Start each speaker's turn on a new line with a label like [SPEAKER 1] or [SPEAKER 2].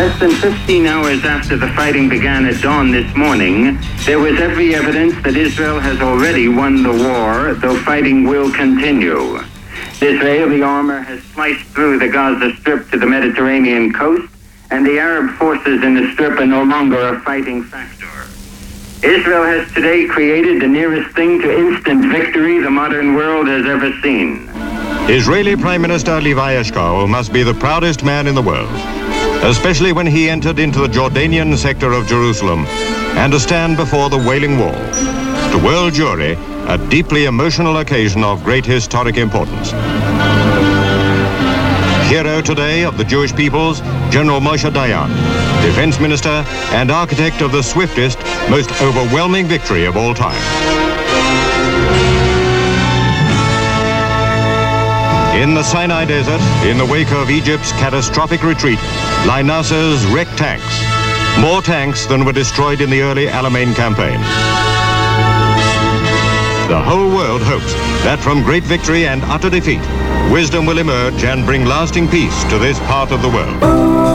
[SPEAKER 1] Less than 15 hours after the fighting began at dawn this morning, there was every evidence that Israel has already won the war, though fighting will continue. The Israeli armor has sliced through the Gaza Strip to the Mediterranean coast, and the Arab forces in the Strip are no longer a fighting factor. Israel has today created the nearest thing to instant victory the modern world has ever seen.
[SPEAKER 2] Israeli Prime Minister Levi Eshkol must be the proudest man in the world, especially when he entered into the Jordanian sector of Jerusalem and to stand before the Wailing Wall. To world Jewry, a deeply emotional occasion of great historic importance. Hero today of the Jewish peoples, General Moshe Dayan, Defense Minister and architect of the swiftest, most overwhelming victory of all time. In the Sinai Desert, in the wake of Egypt's catastrophic retreat, lie Nasser's wrecked tanks. More tanks than were destroyed in the early Alamein campaign. The whole world hopes that from great victory and utter defeat, wisdom will emerge and bring lasting peace to this part of the world.